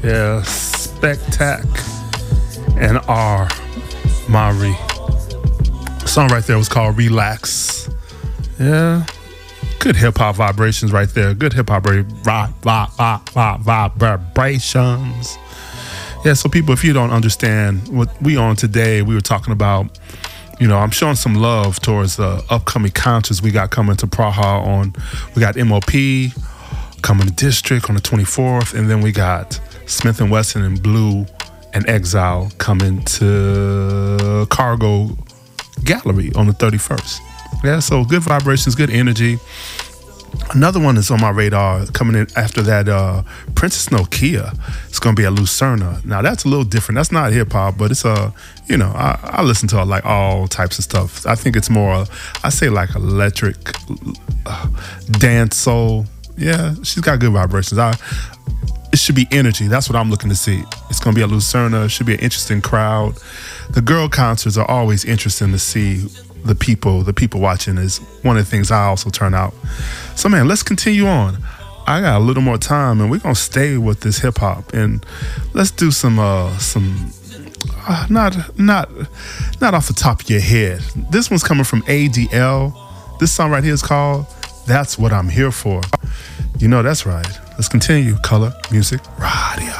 Yeah, Spectac and R. Mari. The song right there was called Relax. Yeah, good hip hop vibrations right there. Good hip hop vibrations. Yeah, so people, if you don't understand what we on today, we were talking about, I'm showing some love towards the upcoming concerts we got coming to Praha we got MOP coming to District on the 24th, and then we got Smith & Wesson and Blue and Exile coming to Cargo Gallery on the 31st. Yeah, so good vibrations, good energy. Another one is on my radar coming in after that, Princess Nokia. It's going to be at Lucerna. Now, that's a little different. That's not hip-hop, but it's I listen to like all types of stuff. I think it's more, I say like electric, dance, soul. Yeah, she's got good vibrations. It should be energy. That's what I'm looking to see. It's going to be at Lucerna. It should be an interesting crowd. The girl concerts are always interesting to see. The people watching is one of the things I also turn out. So man, let's continue on. I got a little more time and we're gonna stay with this hip hop and let's do some not off the top of your head. This one's coming from ADL. This song right here is called That's What I'm Here For. You know that's right. Let's continue. Color Music Radio.